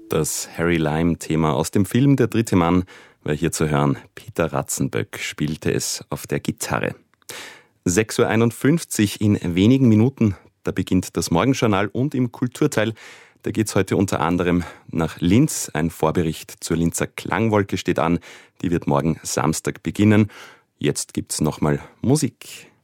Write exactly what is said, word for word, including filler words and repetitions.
Das Harry Lime-Thema aus dem Film Der dritte Mann war hier zu hören. Peter Ratzenböck spielte es auf der Gitarre. sechs Uhr einundfünfzig in wenigen Minuten, da beginnt das Morgenjournal und im Kulturteil, da geht es heute unter anderem nach Linz. Ein Vorbericht zur Linzer Klangwolke steht an, die wird morgen Samstag beginnen. Jetzt gibt's nochmal Musik.